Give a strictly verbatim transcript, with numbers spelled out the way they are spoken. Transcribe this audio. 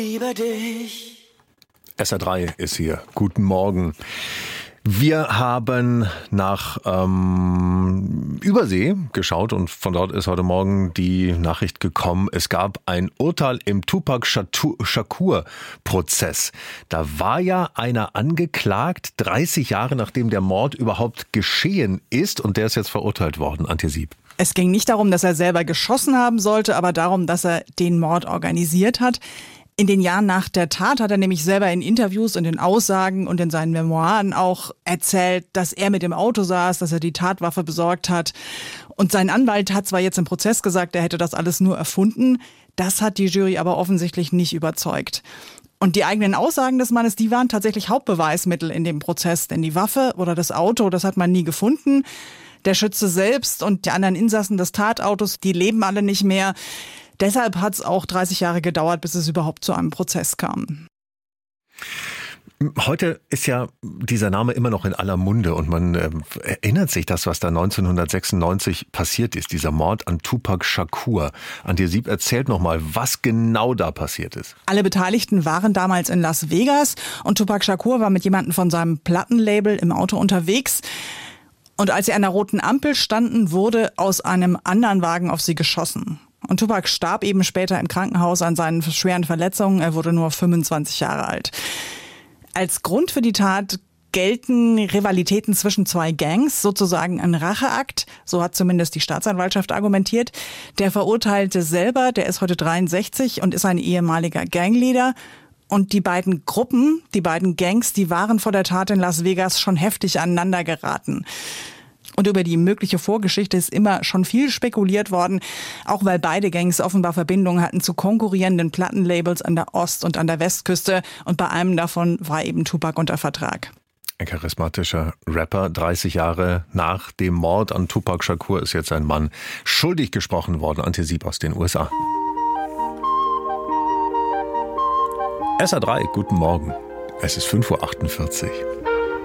Über dich. S R drei ist hier. Guten Morgen. Wir haben nach ähm, Übersee geschaut und von dort ist heute Morgen die Nachricht gekommen, es gab ein Urteil im Tupac Shakur-Prozess. Da war ja einer angeklagt, dreißig Jahre nachdem der Mord überhaupt geschehen ist, und der ist jetzt verurteilt worden, Antje Sieb. Es ging nicht darum, dass er selber geschossen haben sollte, aber darum, dass er den Mord organisiert hat. In den Jahren nach der Tat hat er nämlich selber in Interviews und in Aussagen und in seinen Memoiren auch erzählt, dass er mit dem Auto saß, dass er die Tatwaffe besorgt hat. Und sein Anwalt hat zwar jetzt im Prozess gesagt, er hätte das alles nur erfunden. Das hat die Jury aber offensichtlich nicht überzeugt. Und die eigenen Aussagen des Mannes, die waren tatsächlich Hauptbeweismittel in dem Prozess. Denn die Waffe oder das Auto, das hat man nie gefunden. Der Schütze selbst und die anderen Insassen des Tatautos, die leben alle nicht mehr. Deshalb hat es auch dreißig Jahre gedauert, bis es überhaupt zu einem Prozess kam. Heute ist ja dieser Name immer noch in aller Munde und man äh, erinnert sich das, was da neunzehnhundertsechsundneunzig passiert ist, dieser Mord an Tupac Shakur. Antje Sieb erzählt nochmal, was genau da passiert ist. Alle Beteiligten waren damals in Las Vegas und Tupac Shakur war mit jemandem von seinem Plattenlabel im Auto unterwegs. Und als sie an der roten Ampel standen, wurde aus einem anderen Wagen auf sie geschossen. Und Tupac starb eben später im Krankenhaus an seinen schweren Verletzungen. Er wurde nur fünfundzwanzig Jahre alt. Als Grund für die Tat gelten Rivalitäten zwischen zwei Gangs, sozusagen ein Racheakt. So hat zumindest die Staatsanwaltschaft argumentiert. Der Verurteilte selber, der ist heute dreiundsechzig und ist ein ehemaliger Gangleader. Und die beiden Gruppen, die beiden Gangs, die waren vor der Tat in Las Vegas schon heftig aneinander geraten. Und über die mögliche Vorgeschichte ist immer schon viel spekuliert worden, auch weil beide Gangs offenbar Verbindungen hatten zu konkurrierenden Plattenlabels an der Ost- und an der Westküste. Und bei einem davon war eben Tupac unter Vertrag. Ein charismatischer Rapper, dreißig Jahre nach dem Mord an Tupac Shakur ist jetzt ein Mann schuldig gesprochen worden. Antje Sieb aus den U S A. S R drei, guten Morgen. Es ist fünf Uhr achtundvierzig.